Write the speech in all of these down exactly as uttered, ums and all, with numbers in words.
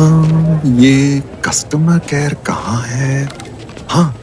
हाँ, ये customer care कहाँ है? हाँ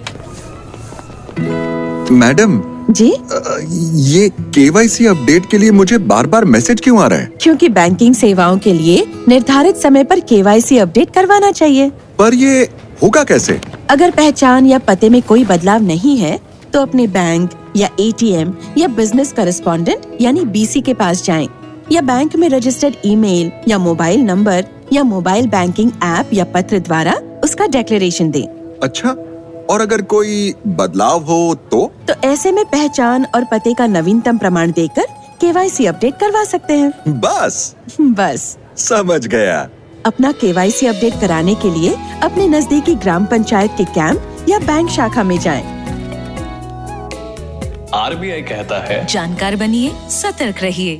मैडम जी, अ, ये केवाईसी अपडेट के लिए मुझे बार बार मैसेज क्यों आ रहा है? क्योंकि बैंकिंग सेवाओं के लिए निर्धारित समय पर केवाईसी अपडेट करवाना चाहिए। पर ये होगा कैसे? अगर पहचान या पते में कोई बदलाव नहीं है, तो अपने बैंक या एटीएम या बिजनेस करेस्पॉन्डेंट यानी बीसी के पास जाएं, या बैंक में रजिस्टर्ड ईमेल या मोबाइल नंबर या मोबाइल बैंकिंग ऐप या पत्र द्वारा उसका डिक्लेरेशन दें। अच्छा, और अगर कोई बदलाव हो तो? तो ऐसे में पहचान और पते का नवीनतम प्रमाण देकर केवाईसी अपडेट करवा सकते हैं। बस बस समझ गया। अपना केवाईसी अपडेट कराने के लिए अपने नजदीकी ग्राम पंचायत के कैंप या बैंक शाखा में जाएं। आरबीआई कहता है, जानकार बनिए, सतर्क रहिए।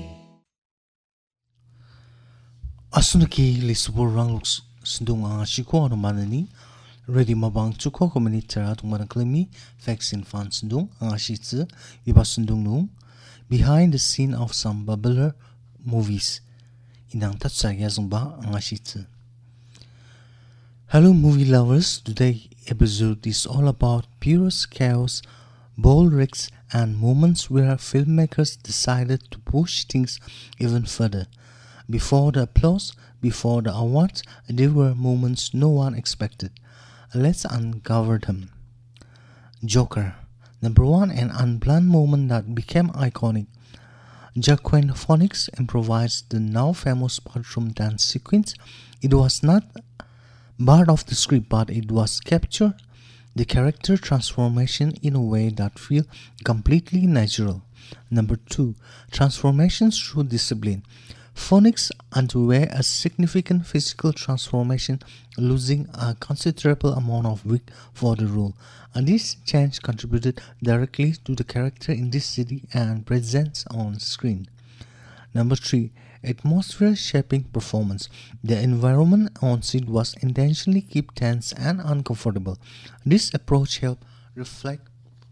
असुनकी लिसुबुर रंग सिंदुंगा Shikoh अनुमाननी ready mabang chuko komani tara tungmana klimi vaccine fan sindung angashitsu iba sindung nung behind the scene of some bubbler movies inang tatsagya zumba angashitsu. Hello movie lovers, today episode is all about pure chaos, bold risks and moments where filmmakers decided to push things even further. Before the applause, before the awards, there were moments no one expected. Let's uncover them. Joker, number one, an unplanned moment that became iconic. Joaquin Phoenix improvised the now famous bathroom dance sequence. It was not part of the script, but it was captured the character transformation in a way that felt completely natural. Number two, transformations through discipline. Phoenix underwent a significant physical transformation, losing a considerable amount of weight for the role, and this change contributed directly to the character in this city and presence on screen. Number three, atmosphere-shaping performance. The environment on set was intentionally kept tense and uncomfortable. This approach helped reflect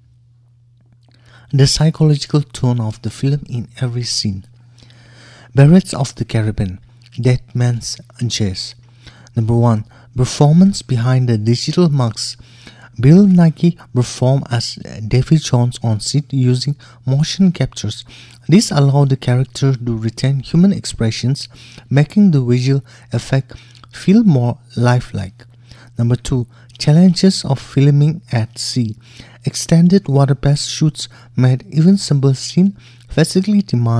the psychological tone of the film in every scene. Pirates of the Caribbean, Dead Man's Chase. Number one, performance behind the digital masks. Bill Nighy performed as Davy Jones on set using motion captures. This allowed the character to retain human expressions, making the visual effect feel more lifelike. Number two, challenges of filming at sea. Extended water-based shoots made even simple scenes physically demanding.